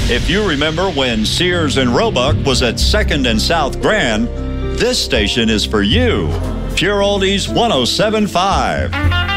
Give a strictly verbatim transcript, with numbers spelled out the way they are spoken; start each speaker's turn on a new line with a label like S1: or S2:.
S1: If you remember when Sears and Roebuck was at second and South Grand, this station is for you. Pure Oldies one oh seven point five.